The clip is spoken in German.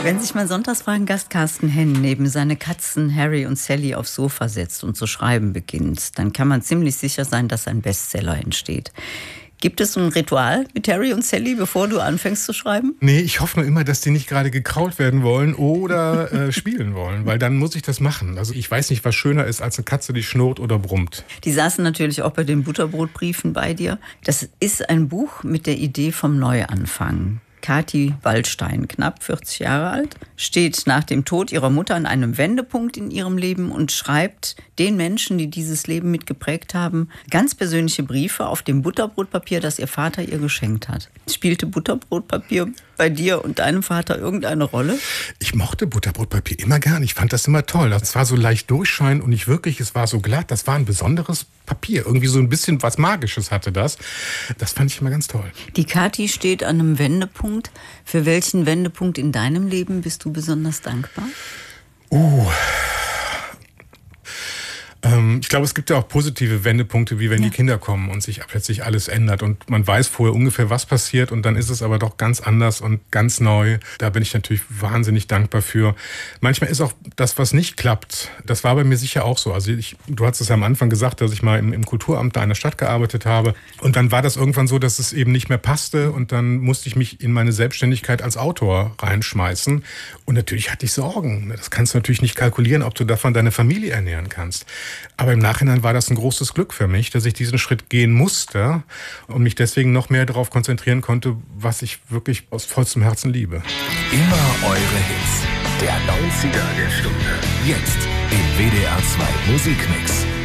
Wenn sich mein Sonntagsfragen-Gast Carsten Henn neben seine Katzen Harry und Sally aufs Sofa setzt und zu schreiben beginnt, dann kann man ziemlich sicher sein, dass ein Bestseller entsteht. Gibt es so ein Ritual mit Harry und Sally, bevor du anfängst zu schreiben? Nee, ich hoffe nur immer, dass die nicht gerade gekrault werden wollen oder spielen wollen, weil dann muss ich das machen. Also ich weiß nicht, was schöner ist als eine Katze, die schnurrt oder brummt. Die saßen natürlich auch bei den Butterbrotbriefen bei dir. Das ist ein Buch mit der Idee vom Neuanfang. Kathi Waldstein, knapp 40 Jahre alt, steht nach dem Tod ihrer Mutter an einem Wendepunkt in ihrem Leben und schreibt den Menschen, die dieses Leben mitgeprägt haben, ganz persönliche Briefe auf dem Butterbrotpapier, das ihr Vater ihr geschenkt hat. Spielte Butterbrotpapier bei dir und deinem Vater irgendeine Rolle? Ich mochte Butterbrotpapier immer gern. Ich fand das immer toll. Das war so leicht durchscheinend und nicht wirklich, es war so glatt. Das war ein besonderes Papier. Irgendwie so ein bisschen was Magisches hatte das. Das fand ich immer ganz toll. Die Kathi steht an einem Wendepunkt. Für welchen Wendepunkt in deinem Leben bist du besonders dankbar? Ich glaube, es gibt ja auch positive Wendepunkte, wie wenn die Kinder kommen und sich plötzlich alles ändert und man weiß vorher ungefähr, was passiert und dann ist es aber doch ganz anders und ganz neu. Da bin ich natürlich wahnsinnig dankbar für. Manchmal ist auch das, was nicht klappt, das war bei mir sicher auch so. Also du hast es ja am Anfang gesagt, dass ich mal im Kulturamt da in der Stadt gearbeitet habe und dann war das irgendwann so, dass es eben nicht mehr passte und dann musste ich mich in meine Selbstständigkeit als Autor reinschmeißen und natürlich hatte ich Sorgen. Das kannst du natürlich nicht kalkulieren, ob du davon deine Familie ernähren kannst. Aber im Nachhinein war das ein großes Glück für mich, dass ich diesen Schritt gehen musste und mich deswegen noch mehr darauf konzentrieren konnte, was ich wirklich aus vollstem Herzen liebe. Immer eure Hits. Der 90er der Stunde. Jetzt im WDR 2 Musikmix.